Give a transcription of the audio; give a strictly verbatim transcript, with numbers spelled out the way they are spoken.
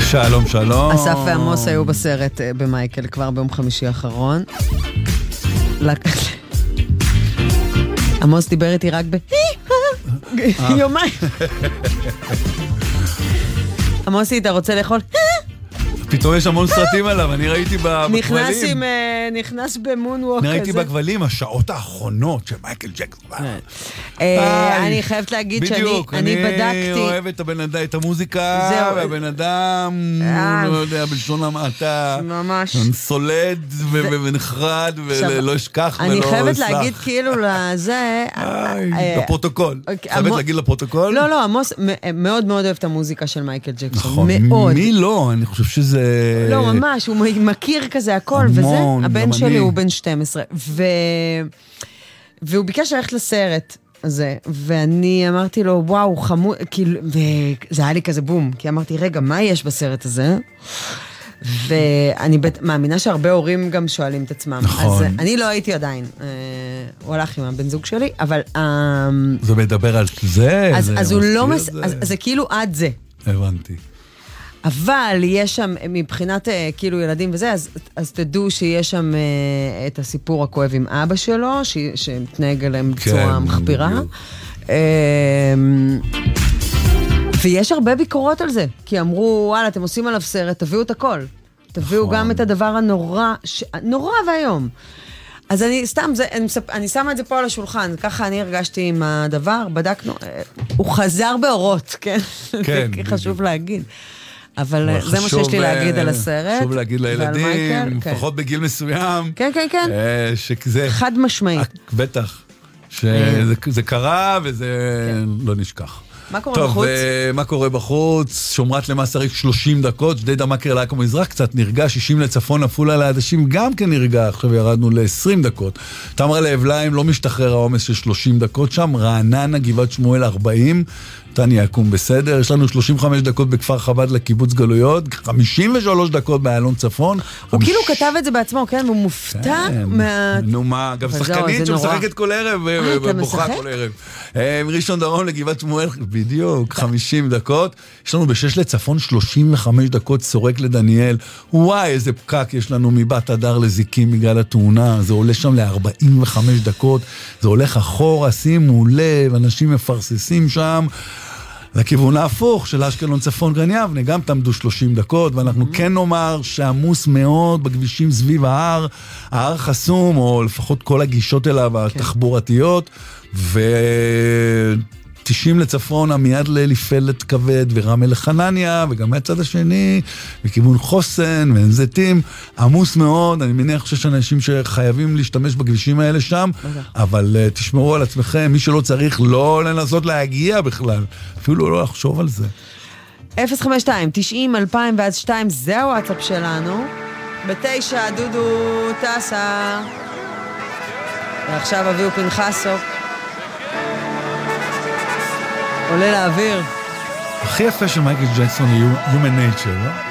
שלום, שלום. אסף ועמוס היו בסרט במייקל כבר ביום חמישי האחרון. עמוס דיבר איתי רק ב... יומיים. עמוסי, אתה רוצה לאכול? פתאום יש המון סרטים עליו, אני ראיתי בכבלים. נכנס עם, נכנס במונווק כזה. אני ראיתי בכבלים, השעות האחרונות של מייקל ג'קסון. אני חייבת להגיד שאני בדקתי. אני אוהב את הבן אדם, את המוזיקה, והבן אדם, לא יודע, בלשון המעטה. ממש. סולד ונחרד, ולא אשכח ולא אני חייבת אסלח. להגיד כאילו לזה... לפרוטוקול. חייבת להגיד לפרוטוקול? לא, לא, עמוס מאוד מאוד אוהב את המוזיקה של מייקל ג'קסון. נכון, מי לא? אני חושב שזה... לא, ממש, הוא מכיר כזה הכל, וזה, הבן שלי הוא בן שתים עשרה, והוא ביקש ללכת לסרט הזה, ואני אמרתי לו, וואו, חמוד, כאילו, וזה היה לי כזה בום, כי אמרתי, רגע, מה יש בסרט הזה? ואני מאמינה שהרבה הורים גם שואלים את עצמם. נכון. אז אני לא הייתי עדיין, הוא הלך עם הבן זוג שלי, אבל... זה מדבר על זה? אז הוא לא... זה כאילו עד זה. הבנתי. אבל יש שם, מבחינת כאילו ילדים וזה, אז, אז תדעו שיש שם uh, את הסיפור הכואב עם אבא שלו, ש, שמתנהג עליהם בצורה כן, מחפירה. Uh, ויש הרבה ביקורות על זה, כי אמרו, וואלה, אתם עושים עליו סרט, תביאו את הכל. תביאו נכון. גם את הדבר הנורא, ש... נורא והיום. אז אני סתם, זה, אני, אני שמה את זה פה על השולחן, ככה אני הרגשתי עם הדבר, בדקנו, הוא חזר באורות, כן? כן. זה חשוב להגיד. אבל זה מה שיש לי להגיד על הסרט. חשוב להגיד לילדים, לפחות בגיל מסוים. כן, כן, כן. שזה... חד משמעית. בטח. שזה קרה וזה לא נשכח. מה קורה בחוץ? טוב, מה קורה בחוץ? שומרת למאסריק שלושים דקות, ג'דיידה מכר לעכו מזרח, קצת נרגע, שישים לצפון, עפולה לעדשים, גם כן נרגע, עכשיו ירדנו ל-עשרים דקות. תמרה לאבליים, לא משתחרר העומס של שלושים דקות שם, רעננה, גבעת שמואל ארבעים, תניה יקום בסדר, יש לנו שלושים וחמש דקות בכפר חב"ד לקיבוץ גלויות, חמישים ושלוש דקות באלון צפון. הוא כאילו כתב את זה בעצמו, כן? הוא מופתע מה... נו מה, גם שחקנית שמשחקת כל ערב, ובוכה כל ערב. ראשון דרום לגבעת שמואל, בדיוק, חמישים דקות. יש לנו בשש לצפון שלושים וחמש דקות, סורק לדניאל. וואי, איזה פקק יש לנו מבת הדר לזיקים בגלל התאונה. זה עולה שם ל-ארבעים וחמש דקות. זה הולך אחורה, שימו לב, אנשים מפרססים שם. לכיוון ההפוך של אשקלון צפון גן יבנה, גם תעמדו שלושים דקות, ואנחנו כן נאמר שעמוס מאוד בכבישים סביב ההר, ההר חסום, או לפחות כל הגישות אליו התחבורתיות, ו-תשעים לצפון, מיד לאליפלת כבד ורמל לחנניה, וגם מהצד השני, בכיוון חוסן ועין זיתים, עמוס מאוד, אני מניח שיש אנשים שחייבים להשתמש בכבישים האלה שם, אבל uh, תשמרו על עצמכם, מי שלא צריך לא לנסות להגיע בכלל, אפילו לא לחשוב על זה. אפס חמש שתיים תשעים אלפיים ואז שתיים, זה הוואטסאפ שלנו, בתשע דודו טסה, ועכשיו אביהו פנחסו, עולה לאוויר. הכי יפה של מייקל ג'קסון הוא Human Nature, לא?